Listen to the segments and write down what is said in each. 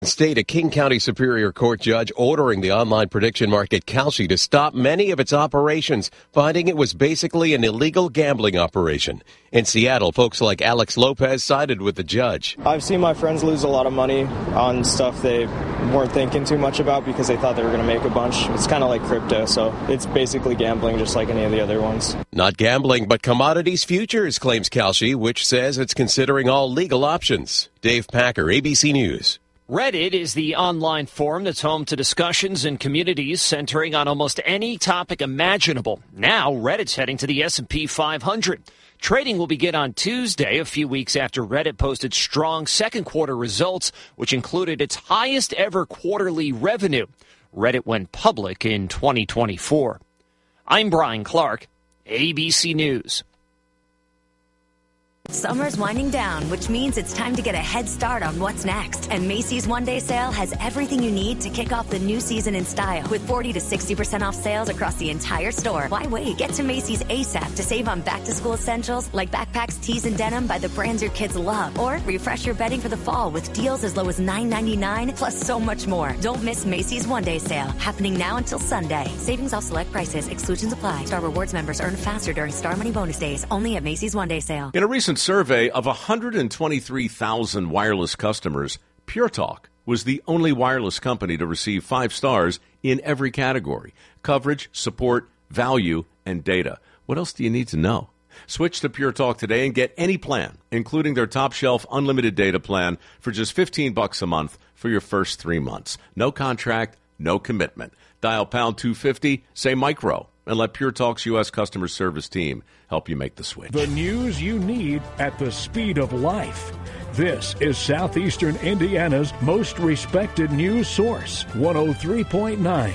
State, a King County Superior Court judge ordering the online prediction market Kalshi to stop many of its operations, finding it was basically an illegal gambling operation. In Seattle, folks like Alex Lopez sided with the judge. I've seen my friends lose a lot of money on stuff they weren't thinking too much about because they thought they were going to make a bunch. It's kind of like crypto, so it's basically gambling just like any of the other ones. Not gambling, but commodities futures, claims Kalshi, which says it's considering all legal options. Dave Packer, ABC News. Reddit is the online forum that's home to discussions in communities centering on almost any topic imaginable. Now, Reddit's heading to the S&P 500. Trading will begin on Tuesday, a few weeks after Reddit posted strong second quarter results, which included its highest ever quarterly revenue. Reddit went public in 2024. I'm Brian Clark, ABC News. Summer's winding down, which means it's time to get a head start on what's next. And Macy's one-day sale has everything you need to kick off the new season in style. With 40 to 60% off sales across the entire store. Why wait? Get to Macy's ASAP to save on back-to-school essentials like backpacks, tees, and denim by the brands your kids love. Or refresh your bedding for the fall with deals as low as $9.99, plus so much more. Don't miss Macy's one-day sale, happening now until Sunday. Savings off select prices. Exclusions apply. Star Rewards members earn faster during Star Money bonus days. Only at Macy's one-day sale. In a recent survey of 123,000 wireless customers, Pure Talk was the only wireless company to receive 5 stars in every category: coverage, support, value, and data. What else do you need to know? Switch to Pure Talk today and get any plan, including their top shelf unlimited data plan, for just $15 a month for your first 3 months. No contract, no commitment. Dial pound 250, say micro, and let Pure Talk's U.S. customer service team help you make the switch. The news you need at the speed of life. This is Southeastern Indiana's most respected news source, 103.9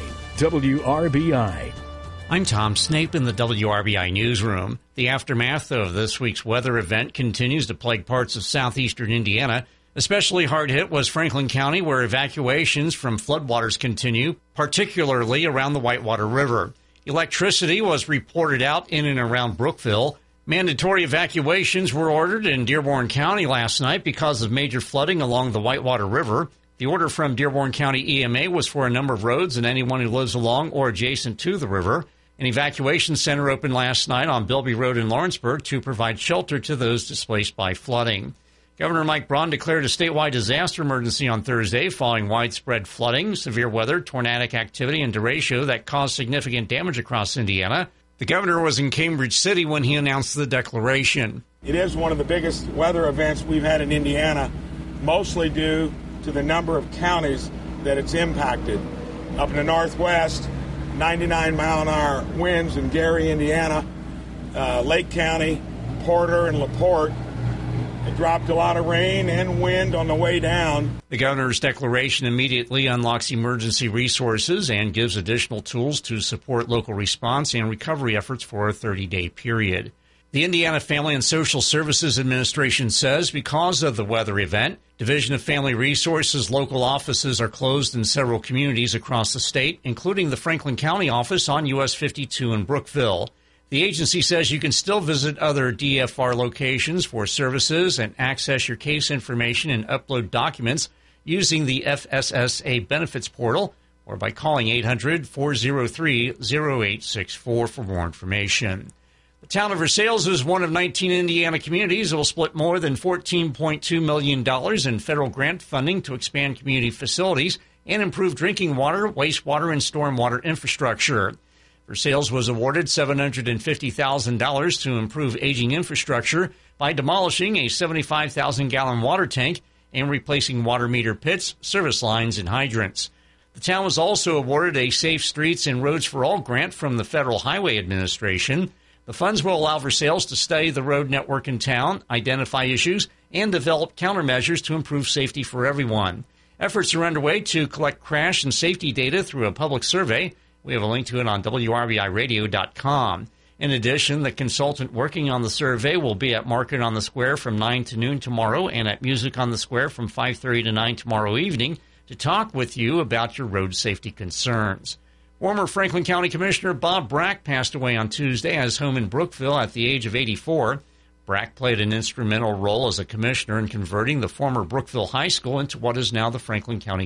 WRBI. I'm Tom Snape in the WRBI newsroom. The aftermath of this week's weather event continues to plague parts of southeastern Indiana. Especially hard hit was Franklin County, where evacuations from floodwaters continue, particularly around the Whitewater River. Electricity was reported out in and around Brookville. Mandatory evacuations were ordered in Dearborn County last night because of major flooding along the Whitewater River. The order from Dearborn County EMA was for a number of roads and anyone who lives along or adjacent to the river. An evacuation center opened last night on Bilby Road in Lawrenceburg to provide shelter to those displaced by flooding. Governor Mike Braun declared a statewide disaster emergency on Thursday following widespread flooding, severe weather, tornadic activity, and derecho that caused significant damage across Indiana. The governor was in Cambridge City when he announced the declaration. It is one of the biggest weather events we've had in Indiana, mostly due to the number of counties that it's impacted. Up in the northwest, 99-mile-an-hour winds in Gary, Indiana, Lake County, Porter, and LaPorte. It dropped a lot of rain and wind on the way down. The governor's declaration immediately unlocks emergency resources and gives additional tools to support local response and recovery efforts for a 30-day period. The Indiana Family and Social Services Administration says because of the weather event, Division of Family Resources local offices are closed in several communities across the state, including the Franklin County office on US 52 in Brookville. The agency says you can still visit other DFR locations for services and access your case information and upload documents using the FSSA benefits portal or by calling 800-403-0864 for more information. The town of Versailles is one of 19 Indiana communities that will split more than $14.2 million in federal grant funding to expand community facilities and improve drinking water, wastewater, and stormwater infrastructure. Versailles was awarded $750,000 to improve aging infrastructure by demolishing a 75,000-gallon water tank and replacing water meter pits, service lines, and hydrants. The town was also awarded a Safe Streets and Roads for All grant from the Federal Highway Administration. The funds will allow Versailles to study the road network in town, identify issues, and develop countermeasures to improve safety for everyone. Efforts are underway to collect crash and safety data through a public survey. We have a link to it on WRBIRadio.com. In addition, the consultant working on the survey will be at Market on the Square from 9 to noon tomorrow and at Music on the Square from 5:30 to 9 tomorrow evening to talk with you about your road safety concerns. Former Franklin County Commissioner Bob Brack passed away on Tuesday at his home in Brookville at the age of 84. Brack played an instrumental role as a commissioner in converting the former Brookville High School into what is now the Franklin County